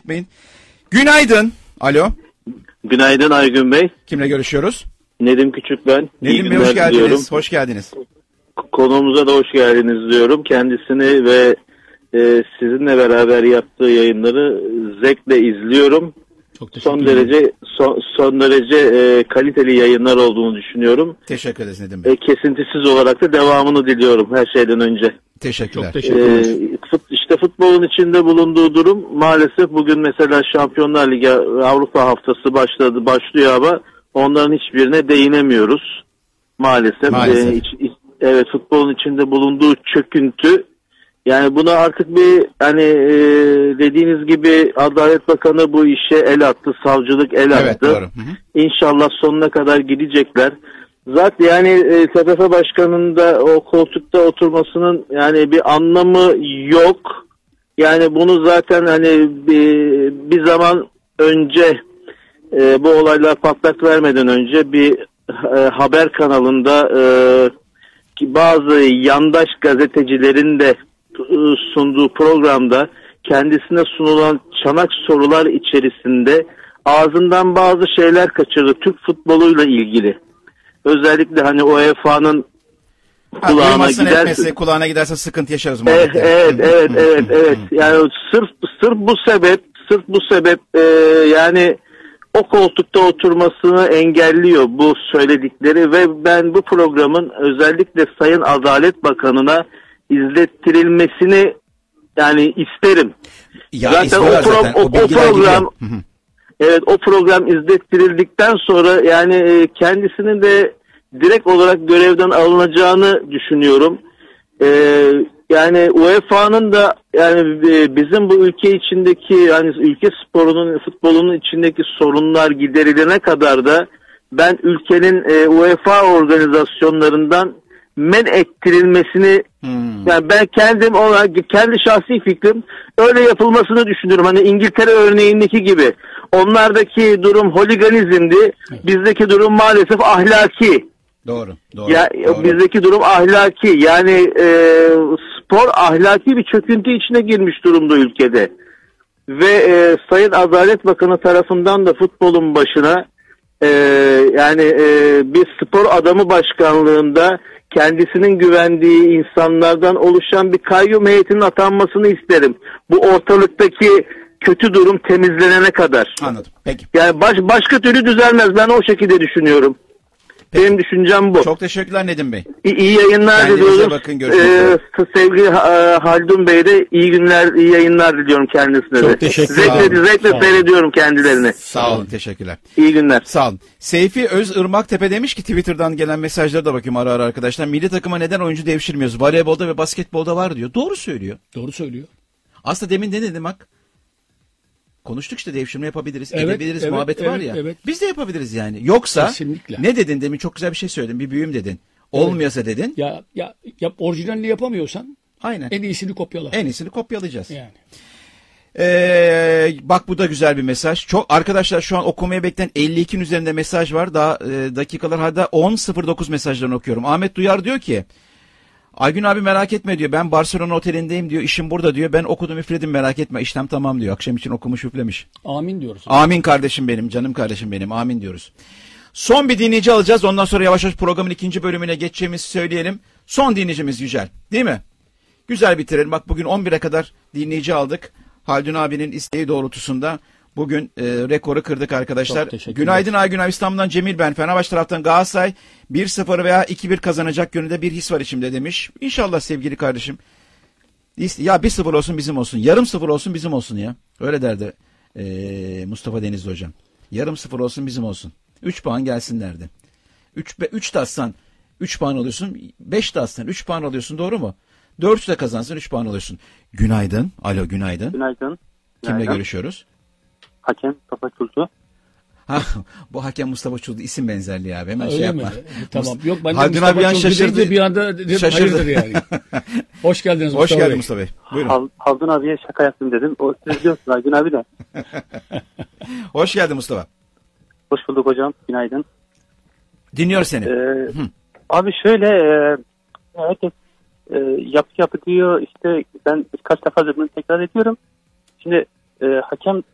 çıkmayın. Günaydın. Alo. Günaydın Aygün Bey. Kimle görüşüyoruz? Nedim Küçük ben. Nedim Bey hoş geldiniz. Diyorum. Hoş geldiniz. Konuğumuza da hoş geldiniz diyorum. Kendisini ve sizinle beraber yaptığı yayınları zevkle izliyorum. Çok teşekkür ederim. Son derece kaliteli yayınlar olduğunu düşünüyorum. Teşekkür ederiz Nedim Bey. Kesintisiz olarak da devamını diliyorum her şeyden önce. Teşekkürler. Çok teşekkürler. İşte futbolun içinde bulunduğu durum maalesef bugün mesela Şampiyonlar Ligi Avrupa haftası başlıyor ama onların hiçbirine değinemiyoruz. Maalesef. Evet, futbolun içinde bulunduğu çöküntü. Yani buna artık bir dediğiniz gibi Adalet Bakanı bu işe el attı, savcılık el attı. Evet, doğru. İnşallah sonuna kadar gidecekler. Zaten yani TFF Başkanı'nın da o koltukta oturmasının yani bir anlamı yok. Yani bunu zaten hani bir zaman önce bu olaylar patlak vermeden önce bir haber kanalında bazı yandaş gazetecilerin de sunduğu programda kendisine sunulan çanak sorular içerisinde ağzından bazı şeyler kaçırdı Türk futboluyla ilgili. Özellikle hani UEFA'nın kulağına giderse sıkıntı yaşarız. Evet. Yani sırf bu sebep yani o koltukta oturmasını engelliyor bu söyledikleri ve ben bu programın özellikle Sayın Adalet Bakanı'na izlettirilmesini yani isterim. Ya zaten o program izlettirildikten sonra yani kendisinin de direkt olarak görevden alınacağını düşünüyorum. Yani UEFA'nın da yani bizim bu ülke içindeki yani ülke futbolunun içindeki sorunlar giderilene kadar da ben ülkenin UEFA organizasyonlarından men ettirilmesini yani ben kendi şahsi fikrim öyle yapılmasını düşünüyorum. Hani İngiltere örneğindeki gibi. Onlardaki durum holiganizmdi. Bizdeki durum maalesef ahlaki. Doğru. Bizdeki durum ahlaki. Yani spor ahlaki bir çöküntü içine girmiş durumda ülkede. Ve Sayın Adalet Bakanı tarafından da futbolun başına bir spor adamı başkanlığında kendisinin güvendiği insanlardan oluşan bir kayyum heyetinin atanmasını isterim. Bu ortalıktaki kötü durum temizlenene kadar. Anladım. Peki. Yani başka türlü düzelmez. Ben o şekilde düşünüyorum. Peki. Benim düşüncem bu. Çok teşekkürler Nedim Bey. İyi yayınlar diliyorum. Bakın, sevgili Haldun Bey de iyi yayınlar diliyorum kendisine de. Çok teşekkürler. Zevkle seyrediyorum kendilerini. Sağ olun, teşekkürler. İyi günler. Sağ olun. Seyfi Özırmaktepe demiş ki Twitter'dan gelen mesajlara da bakayım ara arkadaşlar. Milli takıma neden oyuncu devşirmiyoruz? Voleybolda ve basketbolda var diyor. Doğru söylüyor. Aslında demin ne dedim bak? Konuştuk işte devşirme yapabiliriz, edebiliriz muhabbeti var ya. Evet. Biz de yapabiliriz yani. Yoksa kesinlikle. Ne dedin demin çok güzel bir şey söyledin. Bir büyüm dedin. Olmuyorsa dedin. Ya orijinalini yapamıyorsan aynen. En iyisini kopyala. En iyisini kopyalayacağız. Yani. Bak bu da güzel bir mesaj. Çok arkadaşlar şu an okumaya bekleyen 52'nin üzerinde mesaj var. Daha dakikalar hadi 10.09 mesajlarını okuyorum. Ahmet Duyar diyor ki Aygün abi merak etme diyor. Ben Barcelona otelindeyim diyor. İşim burada diyor. Ben okudum üfledim merak etme. İşlem tamam diyor. Akşam için okumuş üflemiş. Amin diyoruz. Amin kardeşim benim. Canım kardeşim benim. Amin diyoruz. Son bir dinleyici alacağız. Ondan sonra yavaş yavaş programın ikinci bölümüne geçeceğimizi söyleyelim. Son dinleyicimiz Yücel. Değil mi? Güzel bitirelim. Bak bugün 11'e kadar dinleyici aldık. Haldun abinin isteği doğrultusunda bugün rekoru kırdık arkadaşlar. Günaydın Aygün abi, İstanbul'dan Cemil ben. Fenerbahçe taraftan Galatasaray 1-0 veya 2-1 kazanacak yönünde bir his var içimde demiş. İnşallah sevgili kardeşim. Ya 1-0 olsun bizim olsun. Yarım 0 olsun bizim olsun ya. Öyle derdi Mustafa Denizli hocam. Yarım 0 olsun bizim olsun. 3 puan gelsin derdi. 3 de atsan 3 puan alıyorsun. 5 de atsan 3 puan alıyorsun, doğru mu? 4 de kazansın 3 puan alıyorsun. Günaydın. Alo günaydın. Günaydın. Kimle görüşüyoruz? Hakem Mustafa Çulcu. Bu hakem Mustafa Çulcu isim benzerliği abi. Hemen öyle şey yapma. Tamam. Yok ben de Haldun Mustafa abi Çulcu deyince bir anda dedim, hayırdır yani. Hoş geldiniz Mustafa Hoş geldin Bey. Mustafa Bey. Buyurun. Haldun abiye şaka yaptım dedim. O siz biliyorsunuz Aygün abi de. Hoş geldin Mustafa. Hoş bulduk hocam. Günaydın. Dinliyoruz seni. Abi şöyle herkes yapı diyor işte ben birkaç defa bunu tekrar ediyorum. Şimdi hakem